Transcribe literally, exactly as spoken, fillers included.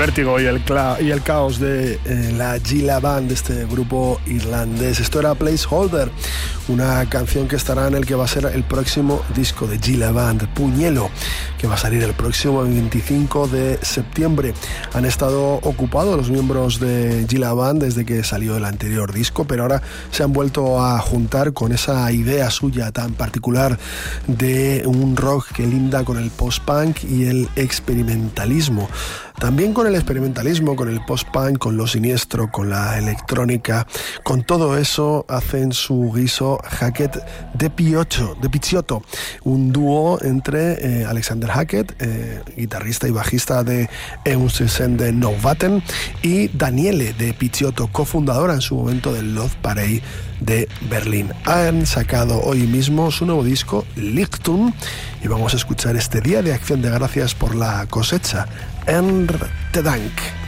vértigo y el, cla- y el caos de eh, la Gila Band, de este grupo irlandés. Esto era Placeholder, una canción que estará en el que va a ser el próximo disco de Gila Band, Puñelo, que va a salir el próximo veinticinco de septiembre. Han estado ocupados los miembros de Gila Band desde que salió el anterior disco, pero ahora se han vuelto a juntar con esa idea suya tan particular de un rock que linda con el post-punk y el experimentalismo. También con el experimentalismo, con el post-punk, con lo siniestro, con la electrónica, con todo eso hacen su guiso Hackett de Picciotto, de Picciotto, un dúo entre eh, Alexander Hackett, eh, guitarrista y bajista de Eusen de Novaten, y Daniele de Picciotto, cofundadora en su momento del Love Parade de Berlín. Han sacado hoy mismo su nuevo disco, Lichtung, y vamos a escuchar este Día de Acción de Gracias por la cosecha, En te Dank.